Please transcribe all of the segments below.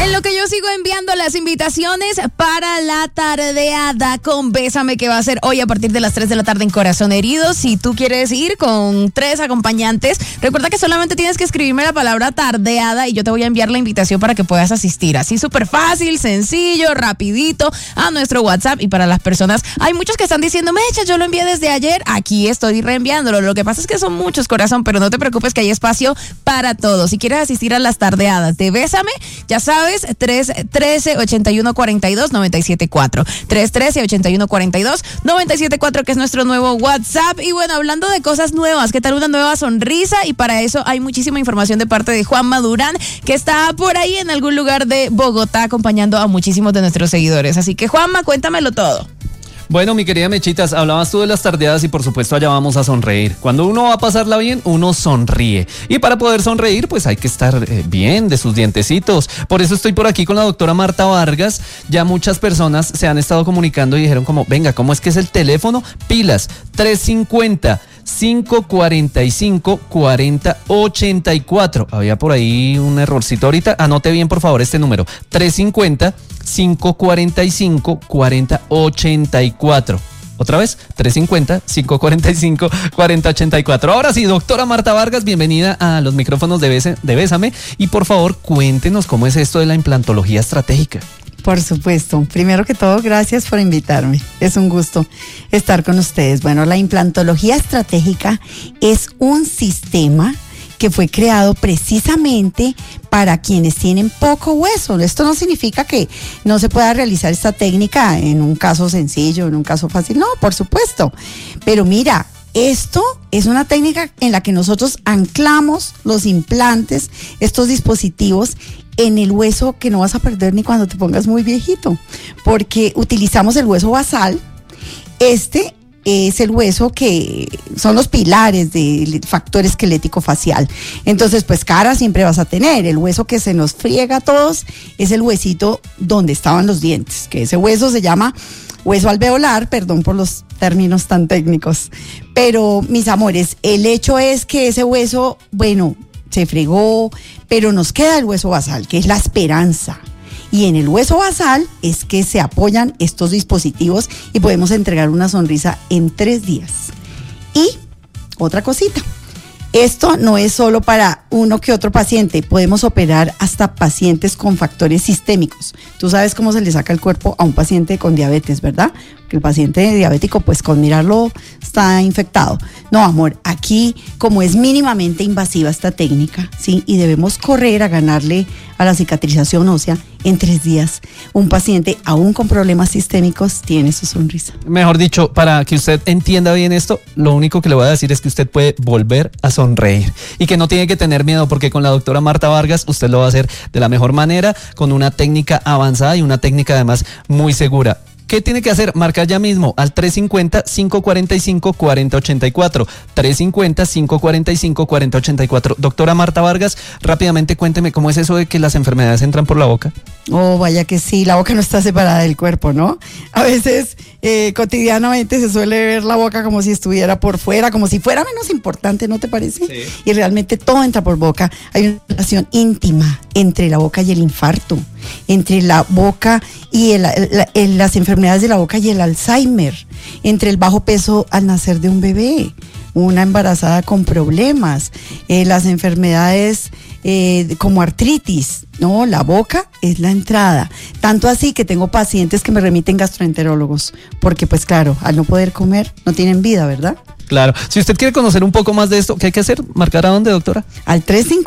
En lo que yo sigo enviando las invitaciones para la tardeada con Bésame, que va a ser hoy a partir de las 3 de la tarde en Corazón Herido. Si tú quieres ir con 3 acompañantes, recuerda que solamente tienes que escribirme la palabra tardeada y yo te voy a enviar la invitación para que puedas asistir. Así súper fácil, sencillo, rapidito a nuestro WhatsApp. Y para las personas, hay muchos que están diciendo, Mecha, yo lo envié desde ayer, aquí estoy reenviándolo. Lo que pasa es que son muchos, corazón, pero no te preocupes que hay espacio para todos. Si quieres asistir a las tardeadas de Bésame, ya sabes, 313-8142-974. 313-8142-974, que es nuestro nuevo WhatsApp. Y bueno, hablando de cosas nuevas, ¿qué tal una nueva sonrisa? Y para eso hay muchísima información de parte de Juanma Durán, que está por ahí en algún lugar de Bogotá acompañando a muchísimos de nuestros seguidores. Así que, Juanma, cuéntamelo todo. Bueno, mi querida Mechitas, hablabas tú de las tardeadas y por supuesto allá vamos a sonreír. Cuando uno va a pasarla bien, uno sonríe. Y para poder sonreír, pues hay que estar bien de sus dientecitos. Por eso estoy por aquí con la doctora Marta Vargas. Ya muchas personas se han estado comunicando y dijeron como, venga, ¿cómo es que es el teléfono? Pilas, 350-545-4084. Había por ahí un errorcito ahorita. Anote bien, por favor, este número. 350-545-4084. Otra vez, 350-545-4084. Ahora sí, doctora Marta Vargas, bienvenida a los micrófonos de Bésame. Y por favor, cuéntenos cómo es esto de la implantología estratégica. Por supuesto. Primero que todo, gracias por invitarme. Es un gusto estar con ustedes. Bueno, la implantología estratégica es un sistema que fue creado precisamente para quienes tienen poco hueso. Esto no significa que no se pueda realizar esta técnica en un caso sencillo, en un caso fácil. No, por supuesto. Pero mira, esto es una técnica en la que nosotros anclamos los implantes, estos dispositivos, en el hueso que no vas a perder ni cuando te pongas muy viejito, porque utilizamos el hueso basal. Este es el hueso que son los pilares del factor esquelético facial. Entonces, pues cara siempre vas a tener. El hueso que se nos friega a todos es el huesito donde estaban los dientes, que ese hueso se llama hueso alveolar, perdón por los términos tan técnicos. Pero, mis amores, el hecho es que ese hueso, bueno, se fregó, pero nos queda el hueso basal, que es la esperanza. Y en el hueso basal es que se apoyan estos dispositivos y podemos entregar una sonrisa en 3 días. Y otra cosita, esto no es solo para uno que otro paciente, podemos operar hasta pacientes con factores sistémicos. Tú sabes cómo se le saca el cuerpo a un paciente con diabetes, ¿verdad? Que el paciente diabético, pues con mirarlo está infectado. No, amor, aquí como es mínimamente invasiva esta técnica, ¿sí? Y debemos correr a ganarle a la cicatrización ósea en 3 días. Un paciente aún con problemas sistémicos tiene su sonrisa. Mejor dicho, para que usted entienda bien esto, lo único que le voy a decir es que usted puede volver a sonreír y que no tiene que tener miedo, porque con la doctora Marta Vargas usted lo va a hacer de la mejor manera, con una técnica avanzada y una técnica además muy segura. ¿Qué tiene que hacer? Marcar ya mismo al 350-545-4084. 350-545-4084. Doctora Marta Vargas, rápidamente cuénteme cómo es eso de que las enfermedades entran por la boca. Oh, vaya que sí, la boca no está separada del cuerpo, ¿no? A veces cotidianamente se suele ver la boca como si estuviera por fuera, como si fuera menos importante, ¿no te parece? Sí. Y realmente todo entra por boca. Hay una relación íntima entre la boca y el infarto, entre la boca y las enfermedades de la boca y el Alzheimer, entre el bajo peso al nacer de un bebé, una embarazada con problemas, las enfermedades como artritis, ¿no? La boca es la entrada. Tanto así que tengo pacientes que me remiten gastroenterólogos, porque pues claro, al no poder comer, no tienen vida, ¿verdad? Claro. Si usted quiere conocer un poco más de esto, ¿qué hay que hacer? ¿Marcar a dónde, doctora? Al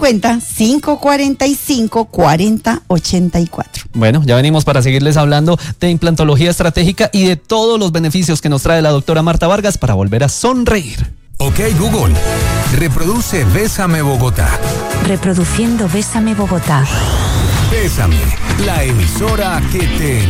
350-545-4084. Bueno, ya venimos para seguirles hablando de implantología estratégica y de todos los beneficios que nos trae la doctora Marta Vargas para volver a sonreír. Ok, Google, reproduce Bésame Bogotá. Reproduciendo Bésame Bogotá. Bésame, la emisora que te